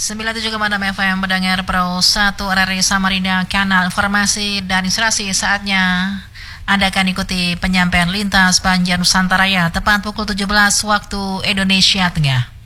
97,6 FM mendengar Pro 1 RRI Samarinda Kanal Informasi dan Inspirasi. Saatnya Anda akan ikuti penyampaian lintas Banjar Nusantara tepat pukul 17 waktu Indonesia Tengah.